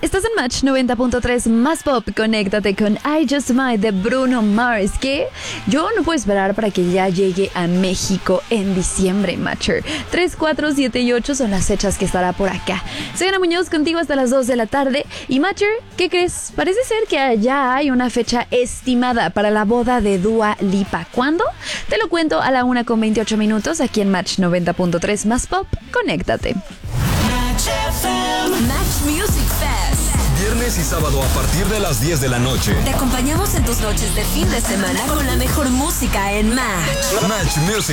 Estás en Match 90.3 más pop. Conéctate con I Just Might de Bruno Mars, que yo no puedo esperar para que ya llegue a México en diciembre, Matcher. 3, 4, 7 y 8 son las fechas que estará por acá. Soy Ana Muñoz contigo hasta las 2 de la tarde. Y Matcher, ¿qué crees? Parece ser que ya hay una fecha estimada para la boda de Dua Lipa. ¿Cuándo? Te lo cuento a la 1:28 aquí en Match 90.3 más pop. Conéctate. Match Music Fest. Viernes y sábado a partir de las 10 de la noche. Te acompañamos en tus noches de fin de semana con la mejor música en Match. Match Music